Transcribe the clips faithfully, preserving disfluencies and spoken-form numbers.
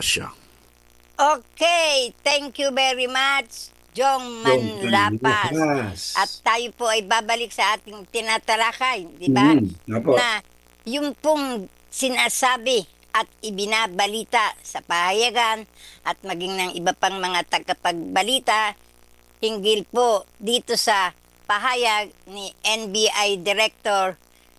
siya. Okay, thank you very much, Jong Yung Manlapas. panlapas. At tayo po ay babalik sa ating tinatalakay, di ba? Mm, apo. Na yung pong sinasabi at ibinabalita sa pahayagan at maging ng iba pang mga tagapagbalita hinggil po dito sa pahayag ni N B I Director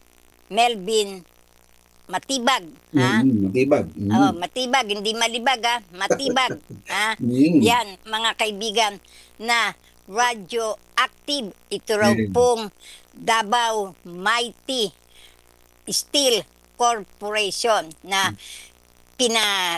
Melvin Matibag, ha? Mm, matibag. Oh, Mm. matibag, hindi malibag ha, matibag. Ha? Mm. Yan, mga kaibigan, na radioactive. Ito raw Mm. pong Davao Mighty Steel Corporation na pina,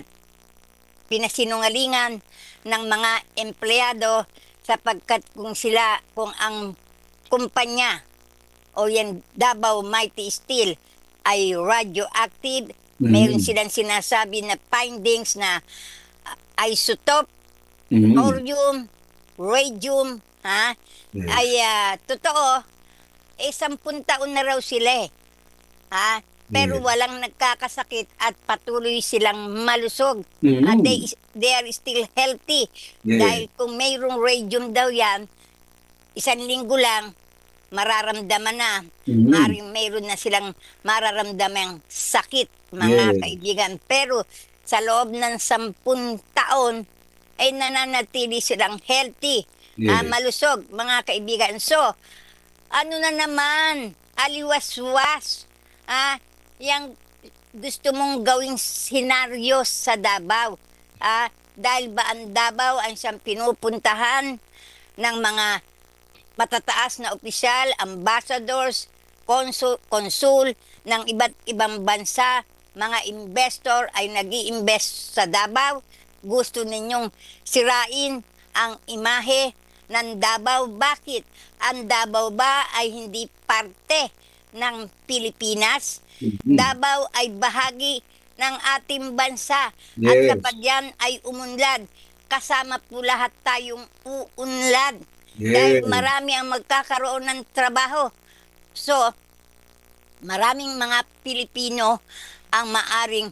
pinasinungalingan ng mga empleyado sapagkat kung sila, kung ang kumpanya o yan Davao Mighty Steel ay radioactive, meron Mm. silang sinasabi na findings na uh, isotope, Mm. thorium, radium, ha? Yes. Ay uh, totoo, eh sampung taon na raw sila eh. Ha? Pero Yes. walang nagkakasakit at patuloy silang malusog. Mm. Ah, they, they are still healthy. Yes. Dahil kung mayroong radium daw yan, isang linggo lang, mararamdaman na. Mm. Maring mayroon na silang mararamdamang sakit, mga Yes. kaibigan. Pero sa loob ng sampung taon, ay nananatili silang healthy, ah, Yes. malusog, mga kaibigan. So, ano na naman, aliwas-was, ah, yung gusto mong gawing senaryo sa Davao. Ah, dahil ba ang Davao ang siyang pinupuntahan ng mga matataas na opisyal, ambassadors, konsul, konsul ng iba't ibang bansa, mga investor ay nag-i-invest sa Davao. Gusto ninyong sirain ang imahe ng Davao. Bakit? Ang Davao ba ay hindi parte ng Pilipinas? Mm. Davao ay bahagi ng ating bansa. Yes. At kapag yan ay umunlad, kasama po lahat tayong uunlad. Yes. Dahil marami ang magkakaroon ng trabaho. So, maraming mga Pilipino ang maaring